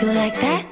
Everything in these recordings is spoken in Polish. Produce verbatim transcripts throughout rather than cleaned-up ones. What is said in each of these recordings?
You like that?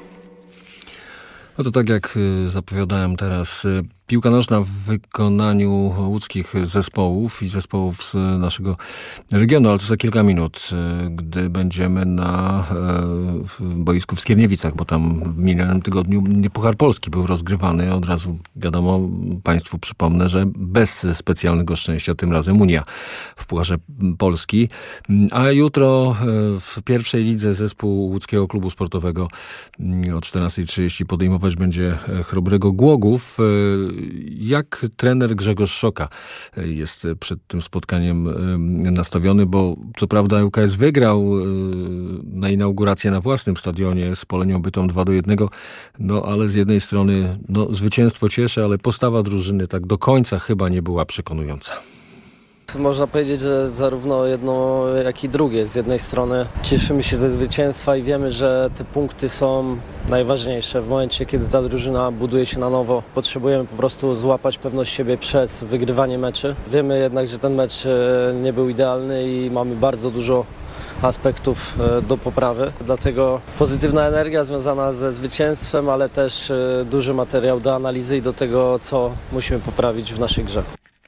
No to tak jak zapowiadałem teraz, piłka nożna w wykonaniu łódzkich zespołów i zespołów z naszego regionu, ale to za kilka minut, gdy będziemy na boisku w Skierniewicach, bo tam w minionym tygodniu Puchar Polski był rozgrywany. Od razu wiadomo, Państwu przypomnę, że bez specjalnego szczęścia, tym razem Unia w Pucharze Polski. A jutro w pierwszej lidze zespół Łódzkiego Klubu Sportowego o czternasta trzydzieści podejmować będzie Chrobrego Głogów. Jak trener Grzegorz Szoka jest przed tym spotkaniem nastawiony, bo co prawda L K S wygrał na inaugurację na własnym stadionie z Polonią Bytom dwa do jednego, no ale z jednej strony no, zwycięstwo cieszy, ale postawa drużyny tak do końca chyba nie była przekonująca. Można powiedzieć, że zarówno jedno, jak i drugie. Z jednej strony cieszymy się ze zwycięstwa i wiemy, że te punkty są najważniejsze. W momencie, kiedy ta drużyna buduje się na nowo, potrzebujemy po prostu złapać pewność siebie przez wygrywanie meczy. Wiemy jednak, że ten mecz nie był idealny i mamy bardzo dużo aspektów do poprawy. Dlatego pozytywna energia związana ze zwycięstwem, ale też duży materiał do analizy i do tego, co musimy poprawić w naszej grze.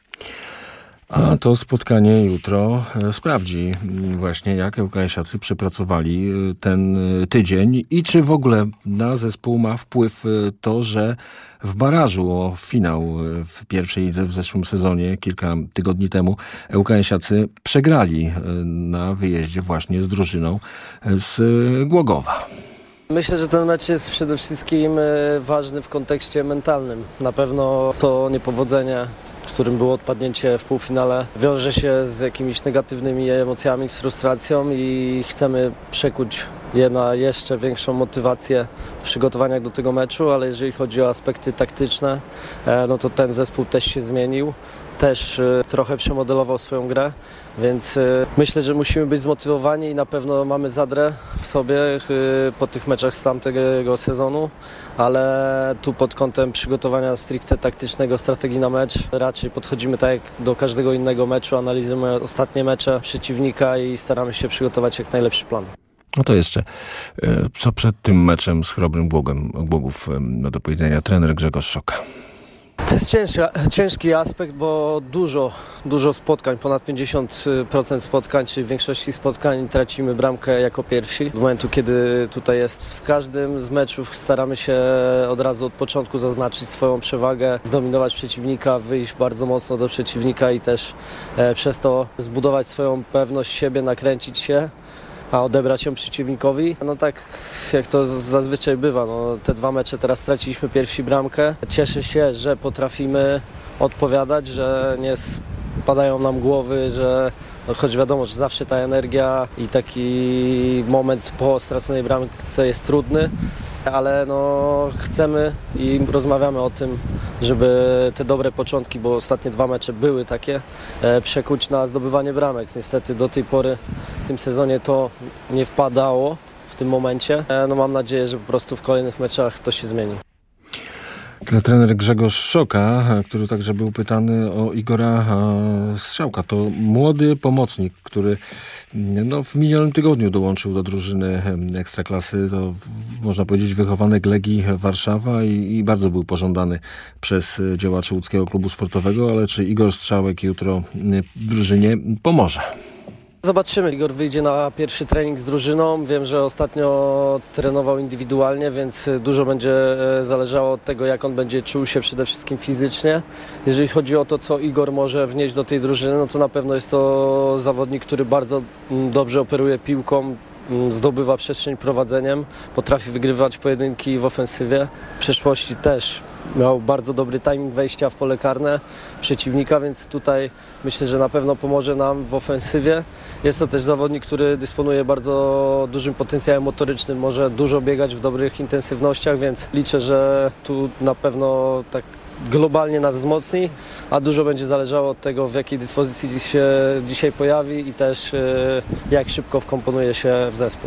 A to spotkanie jutro sprawdzi właśnie, jak ŁKS-iacy przepracowali ten tydzień i czy w ogóle na zespół ma wpływ to, że w barażu o finał w pierwszej lidze w zeszłym sezonie, kilka tygodni temu, ŁKS-iacy przegrali na wyjeździe właśnie z drużyną z Głogowa. Myślę, że ten mecz jest przede wszystkim ważny w kontekście mentalnym. Na pewno to niepowodzenie, którym było odpadnięcie w półfinale, wiąże się z jakimiś negatywnymi emocjami, z frustracją i chcemy przekuć je na jeszcze większą motywację w przygotowaniach do tego meczu, ale jeżeli chodzi o aspekty taktyczne, no to ten zespół też się zmienił. Też trochę przemodelował swoją grę, więc myślę, że musimy być zmotywowani i na pewno mamy zadrę w sobie po tych meczach z tamtego sezonu, ale tu pod kątem przygotowania stricte taktycznego, strategii na mecz raczej podchodzimy tak jak do każdego innego meczu, analizujemy ostatnie mecze przeciwnika i staramy się przygotować jak najlepszy plan. No to jeszcze, co przed tym meczem z Chrobrym Głogiem, Głogów ma do powiedzenia trener Grzegorz Szoka? To jest ciężki, ciężki aspekt, bo dużo, dużo spotkań, ponad pięćdziesiąt procent spotkań, czy w większości spotkań tracimy bramkę jako pierwsi. Do momentu, kiedy tutaj jest w każdym z meczów staramy się od razu od początku zaznaczyć swoją przewagę, zdominować przeciwnika, wyjść bardzo mocno do przeciwnika i też e, przez to zbudować swoją pewność siebie, nakręcić się, a odebrać ją przeciwnikowi. No tak jak to zazwyczaj bywa, no, te dwa mecze teraz straciliśmy pierwsi bramkę. Cieszę się, że potrafimy odpowiadać, że nie spadają nam głowy, że no, choć wiadomo, że zawsze ta energia i taki moment po straconej bramce jest trudny, ale no chcemy i rozmawiamy o tym, żeby te dobre początki, bo ostatnie dwa mecze były takie, e, przekuć na zdobywanie bramek. Niestety do tej pory w tym sezonie to nie wpadało w tym momencie. E, no mam nadzieję, że po prostu w kolejnych meczach to się zmieni. Trener Grzegorz Szoka, który także był pytany o Igora Strzałka. To młody pomocnik, który no, w minionym tygodniu dołączył do drużyny Ekstraklasy. To można powiedzieć wychowanek Legii Warszawa i, i bardzo był pożądany przez działaczy Łódzkiego Klubu Sportowego. Ale czy Igor Strzałek jutro w drużynie pomoże? Zobaczymy. Igor wyjdzie na pierwszy trening z drużyną. Wiem, że ostatnio trenował indywidualnie, więc dużo będzie zależało od tego, jak on będzie czuł się przede wszystkim fizycznie. Jeżeli chodzi o to, co Igor może wnieść do tej drużyny, no to na pewno jest to zawodnik, który bardzo dobrze operuje piłką, zdobywa przestrzeń prowadzeniem, potrafi wygrywać pojedynki w ofensywie. W przeszłości też miał bardzo dobry timing wejścia w pole karne przeciwnika, więc tutaj myślę, że na pewno pomoże nam w ofensywie. Jest to też zawodnik, który dysponuje bardzo dużym potencjałem motorycznym, może dużo biegać w dobrych intensywnościach, więc liczę, że tu na pewno tak globalnie nas wzmocni, a dużo będzie zależało od tego, w jakiej dyspozycji się dzisiaj pojawi i też jak szybko wkomponuje się w zespół.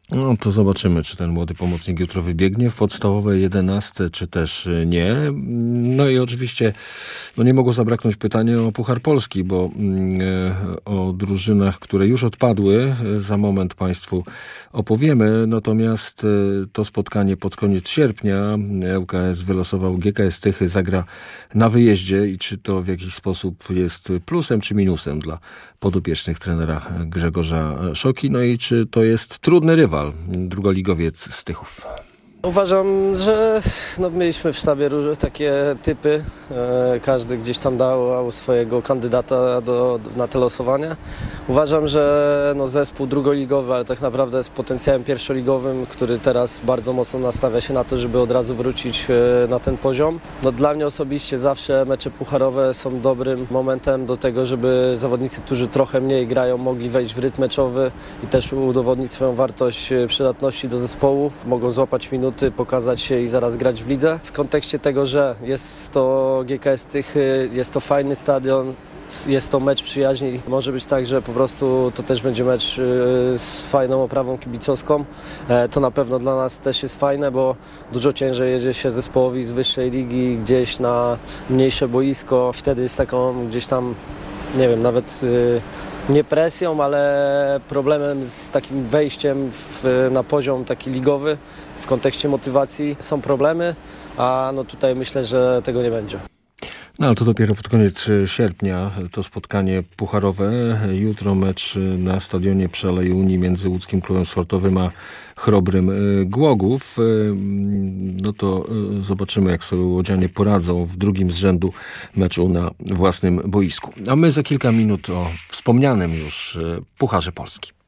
No to zobaczymy, czy ten młody pomocnik jutro wybiegnie w podstawowej jedenastce, czy też nie. No i oczywiście no nie mogło zabraknąć pytania o Puchar Polski, bo y, o drużynach, które już odpadły, za moment Państwu opowiemy. Natomiast y, to spotkanie pod koniec sierpnia L K S wylosował G K S Tychy, zagra na wyjeździe i czy to w jakiś sposób jest plusem czy minusem dla podopiecznych trenera Grzegorza Szoki, no i czy to jest trudny rywal, drugoligowiec z Tychów. Uważam, że no, mieliśmy w sztabie różne takie typy. E, każdy gdzieś tam dał swojego kandydata do, na te losowania. Uważam, że no, zespół drugoligowy, ale tak naprawdę z potencjałem pierwszoligowym, który teraz bardzo mocno nastawia się na to, żeby od razu wrócić e, na ten poziom. No, dla mnie osobiście zawsze mecze pucharowe są dobrym momentem do tego, żeby zawodnicy, którzy trochę mniej grają, mogli wejść w rytm meczowy i też udowodnić swoją wartość przydatności do zespołu. Mogą złapać minuty, pokazać się i zaraz grać w lidze. W kontekście tego, że jest to G K S Tychy, jest to fajny stadion, jest to mecz przyjaźni. Może być tak, że po prostu to też będzie mecz z fajną oprawą kibicowską. To na pewno dla nas też jest fajne, bo dużo ciężej jedzie się zespołowi z wyższej ligi gdzieś na mniejsze boisko. Wtedy jest taką gdzieś tam, nie wiem, nawet nie presją, ale problemem z takim wejściem w, na poziom taki ligowy. W kontekście motywacji są problemy, a no tutaj myślę, że tego nie będzie. No ale to dopiero pod koniec sierpnia to spotkanie pucharowe. Jutro mecz na stadionie przy Alei Unii między Łódzkim Klubem Sportowym a Chrobrym Głogów. No to zobaczymy, jak sobie łodzianie poradzą w drugim z rzędu meczu na własnym boisku. A my za kilka minut o wspomnianym już Pucharze Polski.